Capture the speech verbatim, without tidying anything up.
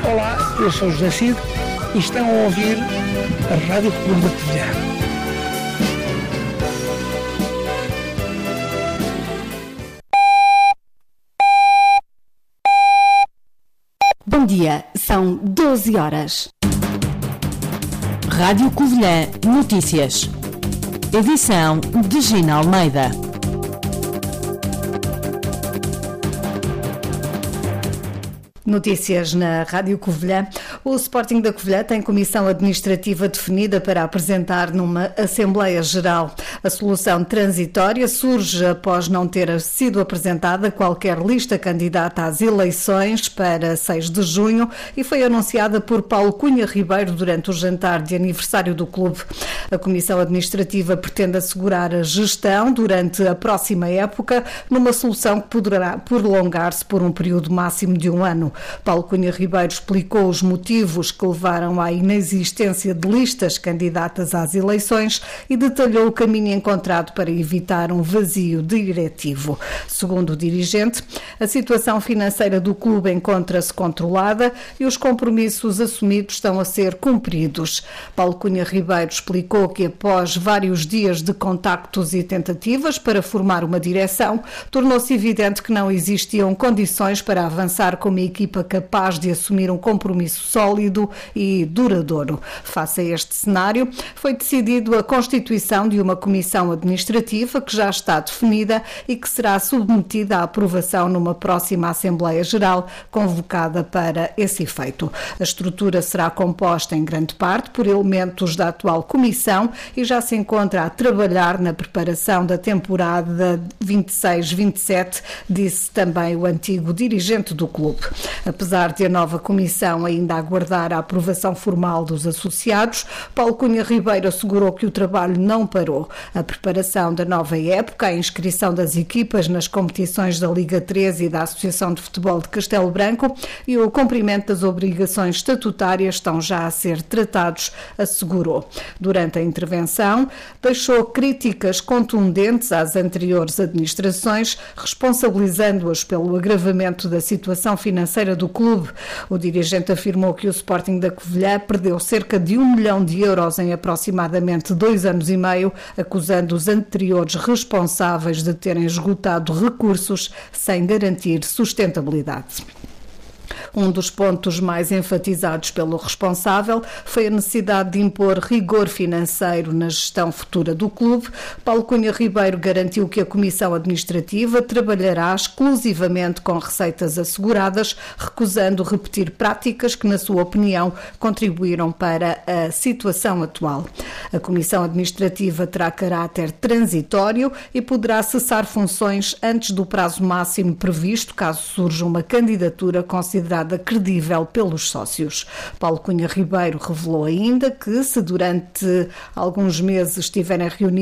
Olá, eu sou José Cid e estão a ouvir a Rádio Clube da Covilhã. Bom dia, são doze horas. Rádio Covilhã Notícias. Edição de Gina Almeida. Notícias na Rádio Covilhã. O Sporting da Covilhã tem comissão administrativa definida para apresentar numa Assembleia Geral. A solução transitória surge após não ter sido apresentada qualquer lista candidata às eleições para seis de junho e foi anunciada por Paulo Cunha Ribeiro durante o jantar de aniversário do clube. A comissão administrativa pretende assegurar a gestão durante a próxima época numa solução que poderá prolongar-se por um período máximo de um ano. Paulo Cunha Ribeiro explicou os motivos que levaram à inexistência de listas candidatas às eleições e detalhou o caminho encontrado para evitar um vazio diretivo. Segundo o dirigente, a situação financeira do clube encontra-se controlada e os compromissos assumidos estão a ser cumpridos. Paulo Cunha Ribeiro explicou que após vários dias de contactos e tentativas para formar uma direção, tornou-se evidente que não existiam condições para avançar com uma equipa capaz de assumir um compromisso sólido e duradouro. Face a este cenário, foi decidido a constituição de uma comissão administrativa que já está definida e que será submetida à aprovação numa próxima Assembleia Geral, convocada para esse efeito. A estrutura será composta em grande parte por elementos da atual comissão e já se encontra a trabalhar na preparação da temporada vinte e seis vinte e sete, disse também o antigo dirigente do clube. Apesar de a nova comissão ainda aguardar a aprovação formal dos associados, Paulo Cunha Ribeiro assegurou que o trabalho não parou. A preparação da nova época, a inscrição das equipas nas competições da Liga três e da Associação de Futebol de Castelo Branco e o cumprimento das obrigações estatutárias estão já a ser tratados, assegurou. Durante a intervenção, deixou críticas contundentes às anteriores administrações, responsabilizando-as pelo agravamento da situação financeira do clube. O dirigente afirmou que o Sporting da Covilhã perdeu cerca de um milhão de euros em aproximadamente dois anos e meio, acusando os anteriores responsáveis de terem esgotado recursos sem garantir sustentabilidade. Um dos pontos mais enfatizados pelo responsável foi a necessidade de impor rigor financeiro na gestão futura do clube. Paulo Cunha Ribeiro garantiu que a Comissão Administrativa trabalhará exclusivamente com receitas asseguradas, recusando repetir práticas que, na sua opinião, contribuíram para a situação atual. A Comissão Administrativa terá caráter transitório e poderá cessar funções antes do prazo máximo previsto, caso surja uma candidatura considerada credível pelos sócios. Paulo Cunha Ribeiro revelou ainda que, se durante alguns meses estiverem reunidos